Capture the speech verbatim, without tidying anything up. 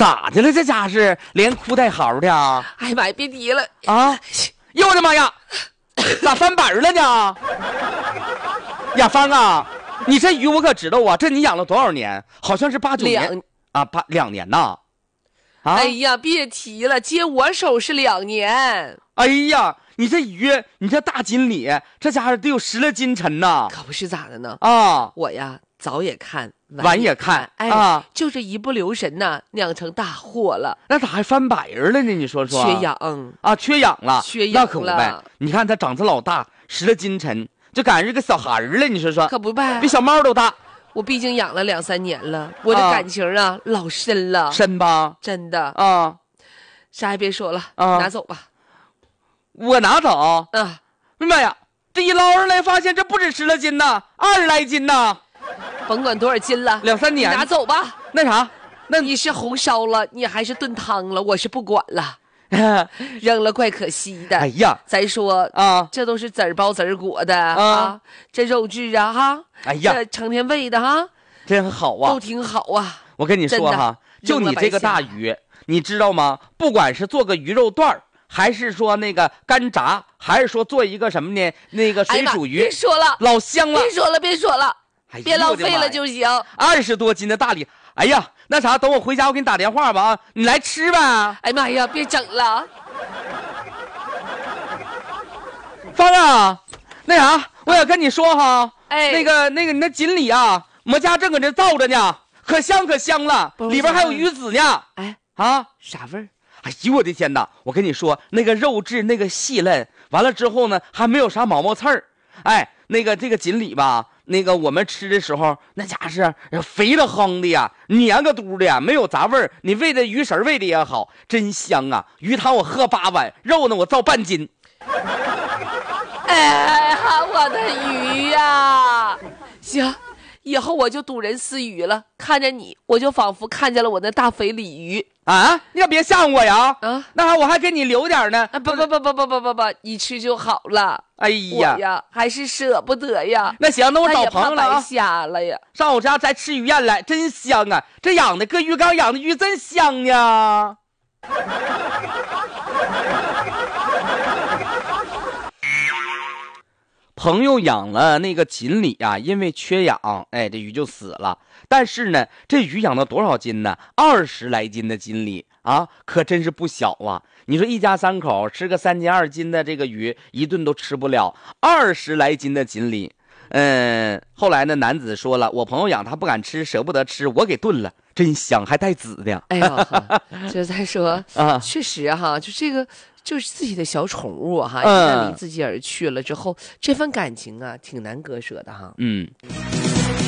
咋的了？这家是连哭带嚎的啊！ 哎呀妈呀，别提了啊！哟我的妈呀，咋翻本了呢？雅芳啊，你这鱼我可知道啊，这你养了多少年？好像是八九年啊，八两年呐。啊！ 哎呀，别提了，接我手是两年。 哎呀，你这鱼，你这大锦鲤，这家伙得有十来斤沉呐！ 可不是咋的呢？ 啊， 我呀，早也看， 晚也看， 哎啊， 就这一不留神呐，酿成大祸了。 那咋还翻白人了呢？你说说， 缺氧啊，缺氧了， 缺氧了， 那可不呗。你看它长这老大，十来斤沉，就赶上是个小孩儿了。你说说， 可不呗， 比小猫都大。 我毕竟养了两三年了，我的感情啊，啊老深了， 深吧？ 真的啊， 啥也别说了， 啊， 拿走吧。 我拿走啊？ 哎妈呀，这一捞上来发现这不止十来斤呐，二十来斤呐。 甭管多少斤了， 两三年， 拿走吧。 那啥，那你是红烧了，你还是炖汤了，我是不管了。扔了怪可惜的。 哎呀， 再说啊， 这都是籽儿包籽儿裹的啊， 啊，这肉质啊哈， 哎呀， 这成天喂的哈， 真好啊， 都挺好啊。 我跟你说哈，就你这个大鱼，你知道吗？不管是做个鱼肉段儿，还是说那个干炸，还是说做一个什么呢？那个水煮鱼， 别说了， 老香了， 别说了，别说了， 哎、 别浪费了就行。 二十多斤的大鲤，哎呀，那啥，等我回家我给你打电话吧啊，你来吃吧。 哎妈呀，别整了。 芳啊，那啥，我也跟你说哈， 哎， 那个那个你那锦鲤啊，我们家正搁这造着呢，可香可香了，里边还有鱼籽呢。 哎啊， 啥味儿？ 哎呦我的天哪！我跟你说，那个肉质那个细嫩，完了之后呢，还没有啥毛毛刺儿。哎，那个这个锦鲤吧，那个我们吃的时候，那家伙是肥的哼的呀，黏个嘟的呀，没有杂味儿。你喂的鱼食喂的也好，真香啊！鱼汤我喝八碗，肉呢我造半斤。 哎呀，我的鱼呀！行，以后我就睹人思鱼了。看着你，我就仿佛看见了我那大肥鲤鱼啊！你可别吓我呀！ 啊， 那还我还给你留点呢。 啊，不不不不不不不不，你吃就好了。 哎呀我呀，还是舍不得呀。 那行，那我找朋友了啊。 瞎了呀！ 上我家再吃鱼宴来，真香啊！这养的搁鱼缸养的鱼真香呀。朋友养了那个锦鲤啊，因为缺氧，哎，这鱼就死了。但是呢，这鱼养到多少斤呢？二十来斤的锦鲤啊，可真是不小啊！你说一家三口吃个三斤二斤的这个鱼，一顿都吃不了。二十来斤的锦鲤，嗯，后来呢，男子说了，我朋友养他不敢吃，舍不得吃，我给炖了，真香，还带籽的。 哎呀，这再说啊， 确实哈，就这个。就是自己的小宠物哈，一旦离自己而去了之后，嗯、这份感情啊，挺难割舍的哈。 嗯。